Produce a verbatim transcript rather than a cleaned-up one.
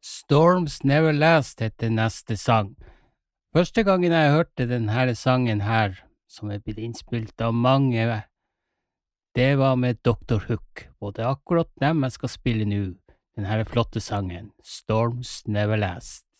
Storms Never Last heter neste sang. Første gangen jeg hørte denne sangen her, som er blitt innspilt av mange, det var med doktor Hook, og det er akkurat dem jeg skal spille nå, denne flotte sangen, Storms Never Last.